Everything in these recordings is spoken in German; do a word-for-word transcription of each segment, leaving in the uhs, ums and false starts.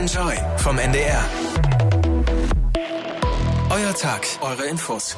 Enjoy vom N D R. Euer Tag, eure Infos.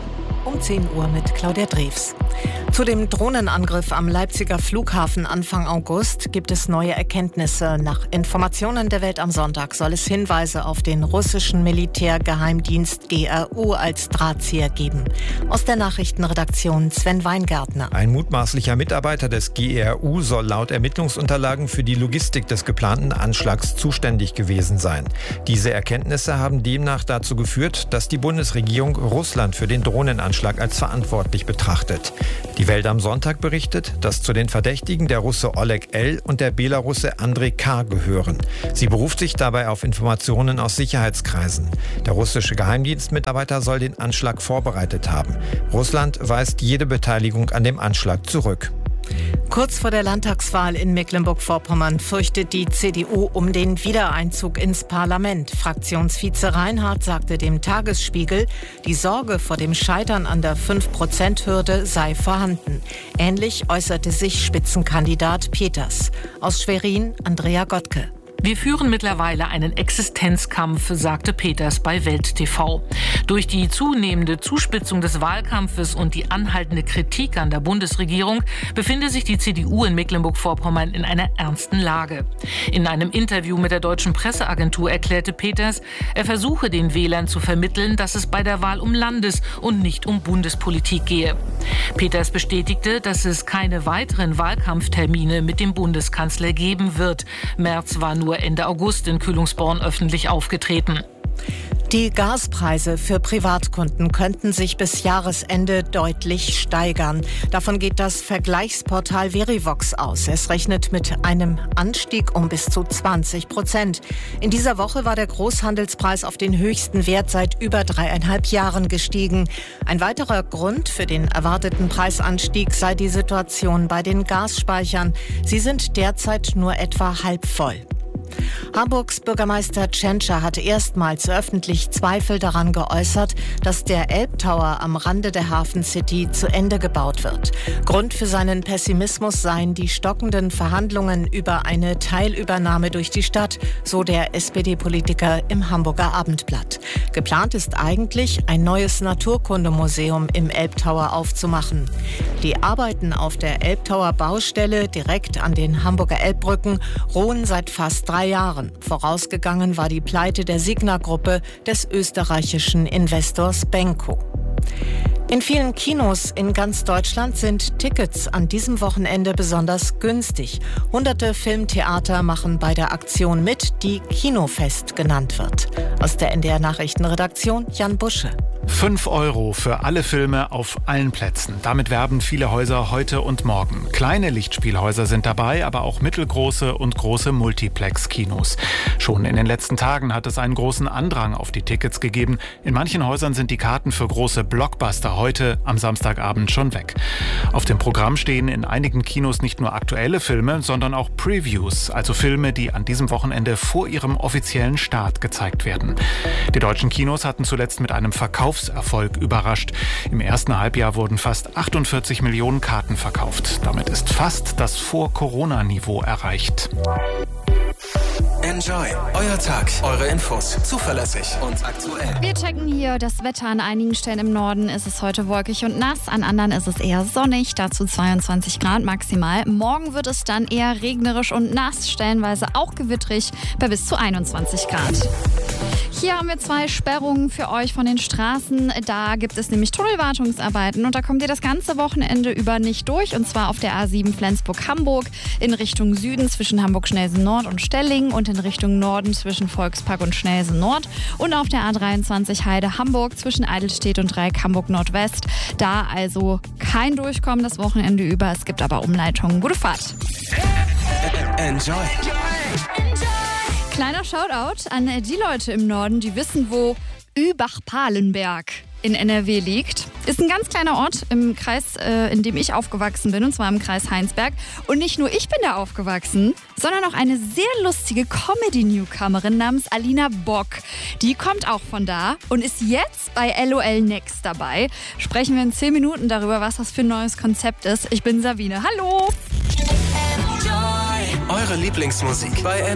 Um zehn Uhr mit Claudia Drews. Zu dem Drohnenangriff am Leipziger Flughafen Anfang August gibt es neue Erkenntnisse. Nach Informationen der Welt am Sonntag soll es Hinweise auf den russischen Militärgeheimdienst G R U als Drahtzieher geben. Aus der Nachrichtenredaktion Sven Weingärtner. Ein mutmaßlicher Mitarbeiter des G R U soll laut Ermittlungsunterlagen für die Logistik des geplanten Anschlags zuständig gewesen sein. Diese Erkenntnisse haben demnach dazu geführt, dass die Bundesregierung Russland für den Drohnenanschlag als verantwortlich betrachtet. Die Welt am Sonntag berichtet, dass zu den Verdächtigen der Russe Oleg L. und der Belarusse Andrei K. gehören. Sie beruft sich dabei auf Informationen aus Sicherheitskreisen. Der russische Geheimdienstmitarbeiter soll den Anschlag vorbereitet haben. Russland weist jede Beteiligung an dem Anschlag zurück. Kurz vor der Landtagswahl in Mecklenburg-Vorpommern fürchtet die C D U um den Wiedereinzug ins Parlament. Fraktionsvize Reinhardt sagte dem Tagesspiegel, die Sorge vor dem Scheitern an der fünf Prozent Hürde sei vorhanden. Ähnlich äußerte sich Spitzenkandidat Peters. Aus Schwerin Andrea Gottke. Wir führen mittlerweile einen Existenzkampf, sagte Peters bei Welt T V. Durch die zunehmende Zuspitzung des Wahlkampfes und die anhaltende Kritik an der Bundesregierung befinde sich die C D U in Mecklenburg-Vorpommern in einer ernsten Lage. In einem Interview mit der Deutschen Presseagentur erklärte Peters, er versuche den Wählern zu vermitteln, dass es bei der Wahl um Landes- und nicht um Bundespolitik gehe. Peters bestätigte, dass es keine weiteren Wahlkampftermine mit dem Bundeskanzler geben wird. Merz war nur Ende August in Kühlungsborn öffentlich aufgetreten. Die Gaspreise für Privatkunden könnten sich bis Jahresende deutlich steigern. Davon geht das Vergleichsportal Verivox aus. Es rechnet mit einem Anstieg um bis zu zwanzig Prozent. In dieser Woche war der Großhandelspreis auf den höchsten Wert seit über dreieinhalb Jahren gestiegen. Ein weiterer Grund für den erwarteten Preisanstieg sei die Situation bei den Gasspeichern. Sie sind derzeit nur etwa halb voll. Hamburgs Bürgermeister Tschentscher hatte erstmals öffentlich Zweifel daran geäußert, dass der Elbtower am Rande der Hafen City zu Ende gebaut wird. Grund für seinen Pessimismus seien die stockenden Verhandlungen über eine Teilübernahme durch die Stadt, so der S P D-Politiker im Hamburger Abendblatt. Geplant ist eigentlich, ein neues Naturkundemuseum im Elbtower aufzumachen. Die Arbeiten auf der Elbtower-Baustelle direkt an den Hamburger Elbbrücken ruhen seit fast drei Jahren. Vorausgegangen war die Pleite der Signa-Gruppe des österreichischen Investors Benko. In vielen Kinos in ganz Deutschland sind Tickets an diesem Wochenende besonders günstig. Hunderte Filmtheater machen bei der Aktion mit, die Kinofest genannt wird. Aus der N D R-Nachrichtenredaktion Jan Busche. fünf Euro für alle Filme auf allen Plätzen. Damit werben viele Häuser heute und morgen. Kleine Lichtspielhäuser sind dabei, aber auch mittelgroße und große Multiplex-Kinos. Schon in den letzten Tagen hat es einen großen Andrang auf die Tickets gegeben. In manchen Häusern sind die Karten für große Blockbuster heute am Samstagabend schon weg. Auf dem Programm stehen in einigen Kinos nicht nur aktuelle Filme, sondern auch Previews, also Filme, die an diesem Wochenende vor ihrem offiziellen Start gezeigt werden. Die deutschen Kinos hatten zuletzt mit einem Verkauf Erfolg überrascht. Im ersten Halbjahr wurden fast achtundvierzig Millionen Karten verkauft. Damit ist fast das Vor-Corona-Niveau erreicht. Enjoy. Euer Tag, eure Infos. Zuverlässig und aktuell. Wir checken hier das Wetter. An einigen Stellen im Norden ist es heute wolkig und nass. An anderen ist es eher sonnig. Dazu zweiundzwanzig Grad maximal. Morgen wird es dann eher regnerisch und nass. Stellenweise auch gewittrig bei bis zu einundzwanzig Grad. Hier haben wir zwei Sperrungen für euch von den Straßen. Da gibt es nämlich Tunnelwartungsarbeiten und da kommt ihr das ganze Wochenende über nicht durch. Und zwar auf der A sieben Flensburg-Hamburg in Richtung Süden zwischen Hamburg-Schnelsen-Nord und Stellingen und in Richtung Norden zwischen Volkspark und Schnelsen-Nord. Und auf der A dreiundzwanzig Heide-Hamburg zwischen Eidelstedt und Dreieck Hamburg-Nordwest. Da also kein Durchkommen das Wochenende über. Es gibt aber Umleitungen. Gute Fahrt. Enjoy. Kleiner Shoutout an die Leute im Norden, die wissen, wo Übach-Palenberg in N R W liegt. Ist ein ganz kleiner Ort im Kreis, äh, in dem ich aufgewachsen bin, und zwar im Kreis Heinsberg. Und nicht nur ich bin da aufgewachsen, sondern auch eine sehr lustige Comedy-Newcomerin namens Alina Bock. Die kommt auch von da und ist jetzt bei L O L Next dabei. Sprechen wir in zehn Minuten darüber, was das für ein neues Konzept ist. Ich bin Sabine. Hallo! Eure Lieblingsmusik bei